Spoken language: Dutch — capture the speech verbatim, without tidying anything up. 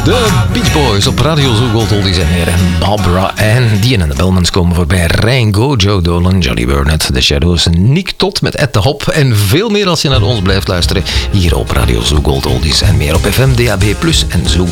De Beach Boys op Radio Zoogold Oldies en meer. En Barbara en Dean en de Bellmans komen voorbij. Rijn Go, Joe Dolan, Johnny Burnett, The Shadows, Nick Tot met Ed de Hop. En veel meer als je naar ons blijft luisteren. Hier op Radio Zoogold Oldies en meer op F M, D A B plus, en Zoogold.